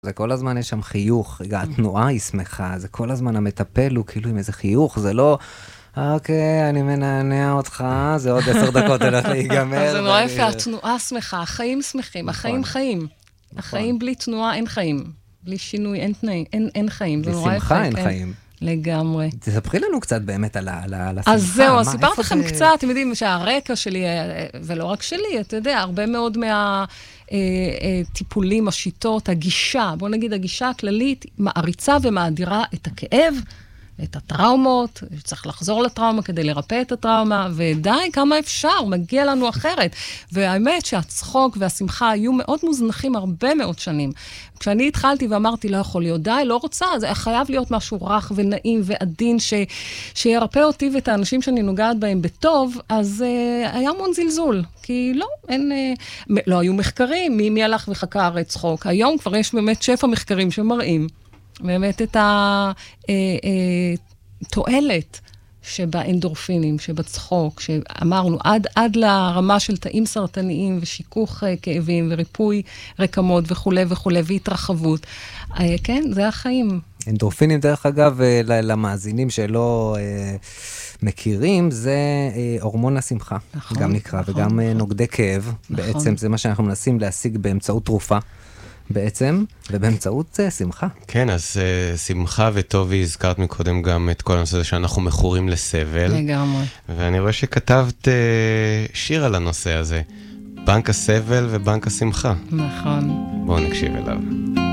זה כל הזמן יש שם חיוך, התנועה היא שמחה, זה כל הזמן המטפל הוא כאילו עם איזה חיוך, זה לא, אוקיי, אני מנענע אותך, זה עוד 10 דקות הולך להיגמר. זה נורא יפה, התנועה שמחה, החיים שמחים, החיים חיים. החיים בלי תנועה אין חיים, בלי שינוי אין חיים, זה נורא יפה. בשמחה אין חיים. לגמרי. תספרי לנו קצת באמת על השמחה. אז זהו, סיפרת לכם קצת, אתם יודעים שהרקע שלי, ולא רק שלי, אתה יודע, הרבה מאוד מהטיפולים, השיטות, הגישה, בוא נגיד, הגישה הכללית, מעריצה ומאדירה את הכאב, את הטראומות, צריך לחזור לטראומה כדי לרפא את הטראומה, ודי, כמה אפשר, מגיע לנו אחרת. והאמת שהצחוק והשמחה היו מאוד מוזנחים הרבה מאוד שנים. כשאני התחלתי ואמרתי, לא יכול להיות, די, לא רוצה, זה חייב להיות משהו רך ונעים ועדין, שירפא אותי ואת האנשים שאני נוגעת בהם בטוב, אז היה המון זלזול, כי לא היו מחקרים, מי הלך וחקר את צחוק. היום כבר יש באמת שפע מחקרים שמראים, באמת את התועלת שבאנדורפינים, שבצחוק, שאמרנו, עד לרמה של תאים סרטניים ושיכוך כאבים וריפוי רקמות וכו' וכו' והתרחבות. כן, זה החיים. אנדורפינים, דרך אגב, למאזינים שלא מכירים, זה הורמון השמחה, גם נקרא, וגם נוגדי כאב. בעצם זה מה שאנחנו מנסים להשיג באמצעות תרופה. בעצם, ובאמצעות שמחה. כן, אז שמחה וטובי, הזכרת מקודם גם את כל הנושא הזה שאנחנו מכורים לסבל. לגמרי. ואני רואה שכתבת שיר על הנושא הזה. בנק הסבל ובנק השמחה. נכון. בואו נקשיב אליו.